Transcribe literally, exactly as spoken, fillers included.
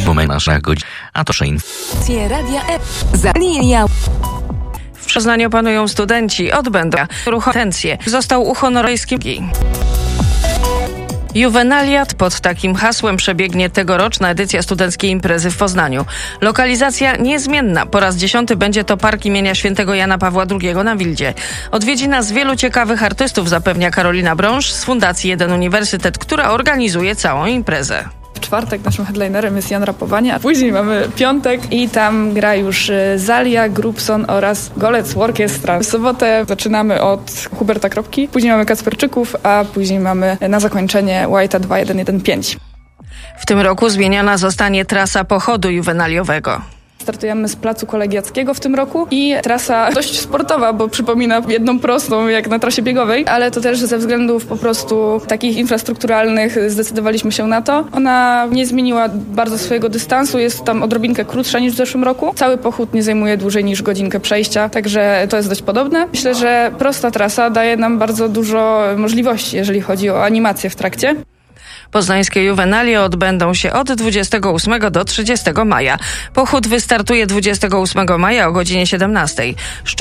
moment nasza godzina, a to szein. Radia E. Za linia. W Poznaniu panują studenci, odbędą ruch atencję. Został uhonorowany. Juvenaliat pod takim hasłem przebiegnie tegoroczna edycja studenckiej imprezy w Poznaniu. Lokalizacja niezmienna. Po raz dziesiąty będzie to park imienia świętego Jana Pawła drugiego na Wildzie. Odwiedzi nas wielu ciekawych artystów, zapewnia Karolina Brąż z Fundacji Jeden Uniwersytet, która organizuje całą imprezę. W czwartek naszym headlinerem jest Jan Rapowanie, a później mamy piątek i tam gra już Zalia, Grubson oraz Golec Orkiestra. W sobotę zaczynamy od Huberta Kropki, później mamy Kacperczyków, a później mamy na zakończenie White'a dwa jeden jeden pięć. W tym roku zmieniona zostanie trasa pochodu juwenaliowego. Startujemy z Placu Kolegiackiego w tym roku i trasa dość sportowa, bo przypomina jedną prostą jak na trasie biegowej, ale to też ze względów po prostu takich infrastrukturalnych zdecydowaliśmy się na to. Ona nie zmieniła bardzo swojego dystansu, jest tam odrobinkę krótsza niż w zeszłym roku. Cały pochód nie zajmuje dłużej niż godzinkę przejścia, także to jest dość podobne. Myślę, że prosta trasa daje nam bardzo dużo możliwości, jeżeli chodzi o animację w trakcie. Poznańskie juwenalie odbędą się od dwudziestego ósmego do trzydziestego maja. Pochód wystartuje dwudziestego ósmego maja o godzinie siedemnastej.